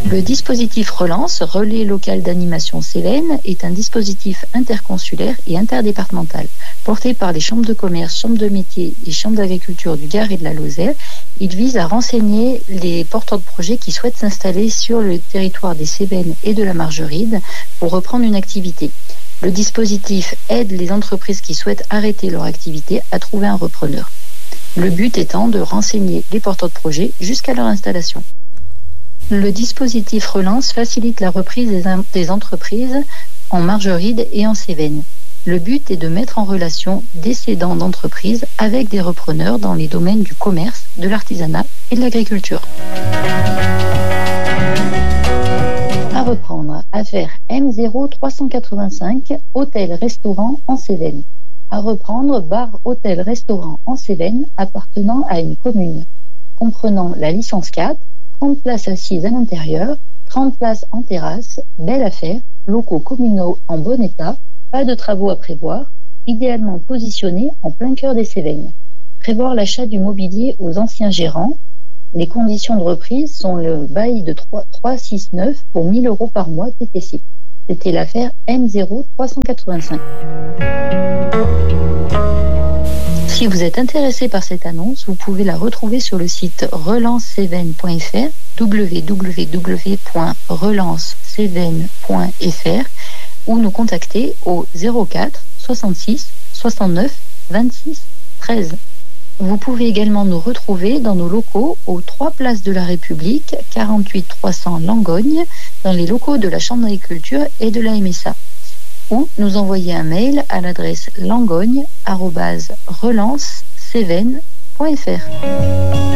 Le dispositif Relance, Relais local d'animation Cévennes, est un dispositif interconsulaire et interdépartemental porté par les chambres de commerce, chambres de métiers et chambres d'agriculture du Gard et de la Lozère. Il vise à renseigner les porteurs de projets qui souhaitent s'installer sur le territoire des Cévennes et de la Margeride pour reprendre une activité. Le dispositif aide les entreprises qui souhaitent arrêter leur activité à trouver un repreneur. Le but étant de renseigner les porteurs de projets jusqu'à leur installation. Le dispositif Relance facilite la reprise des entreprises en Margeride et en Cévennes. Le but est de mettre en relation des cédants d'entreprises avec des repreneurs dans les domaines du commerce, de l'artisanat et de l'agriculture. À reprendre, affaire M0385, hôtel-restaurant en Cévennes. À reprendre, bar hôtel-restaurant en Cévennes appartenant à une commune, comprenant la licence 4, 30 places assises à l'intérieur, 30 places en terrasse, belle affaire, locaux communaux en bon état, pas de travaux à prévoir, idéalement positionnés en plein cœur des Cévennes. Prévoir l'achat du mobilier aux anciens gérants. Les conditions de reprise sont le bail de 369 pour 1 000 € par mois TTC. C'était l'affaire M0385. Si vous êtes intéressé par cette annonce, vous pouvez la retrouver sur le site relancecévennes.fr, www.relancecévennes.fr, ou nous contacter au 04 66 69 26 13. Vous pouvez également nous retrouver dans nos locaux aux 3 places de la République, 48 300 Langogne, dans les locaux de la Chambre d'agriculture et de la MSA. Ou nous envoyer un mail à l'adresse langogne@relancecévennes.fr.